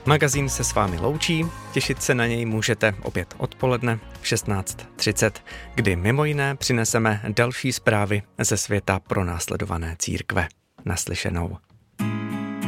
Magazín se s vámi loučí, těšit se na něj můžete opět odpoledne v 16:30, kdy mimo jiné přineseme další zprávy ze světa pronásledované církve. Naslyšenou.